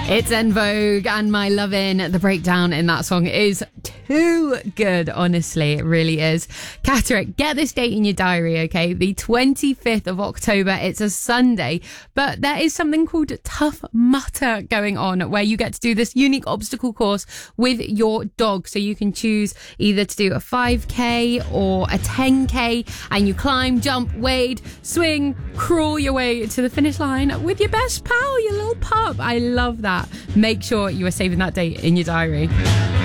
It's En Vogue and My Lovin'. The breakdown in that song is too good, honestly. It really is. Catterick, get this date in your diary, okay? The 25th of October. It's a Sunday, but there is something called Tough Mudder going on where you get to do this unique obstacle course with your dog. So you can choose either to do a 5K or a 10K, and you climb, jump, wade, swing, crawl your way to the finish line with your best pal, your little pup. I love that. Make sure you are saving that date in your diary.